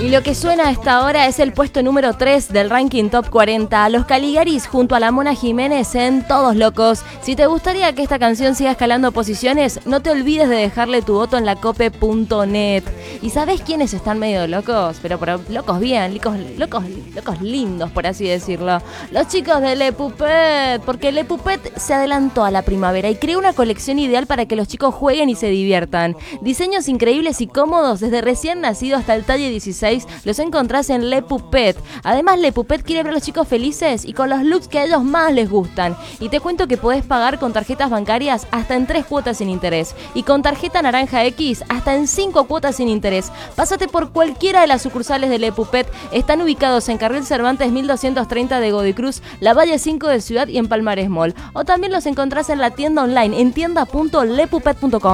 Y lo que suena a esta hora es el puesto número 3 del ranking Top 40. Los Caligaris junto a la Mona Jiménez en Todos Locos. Si te gustaría que esta canción siga escalando posiciones, no te olvides de dejarle tu voto en lacope.net. ¿Y sabés quiénes están medio locos? Pero locos bien, locos lindos, por así decirlo. Los chicos de Le Puppet, porque Le Puppet se adelantó a la primavera y creó una colección ideal para que los chicos jueguen y se diviertan. Diseños increíbles y cómodos, desde recién nacido hasta el talle 16, los encontrás en Le Puppet. Además, Le Puppet quiere ver a los chicos felices y con los looks que a ellos más les gustan. Y te cuento que podés pagar con tarjetas bancarias hasta en 3 cuotas sin interés. Y con tarjeta Naranja X hasta en 5 cuotas sin interés. Pásate por cualquiera de las sucursales de Le Puppet. Están ubicados en Carril Cervantes 1230 de Godoy Cruz, La Valle 5 de Ciudad y en Palmares Mall. O también los encontrás en la tienda online en tienda.lepuppet.com.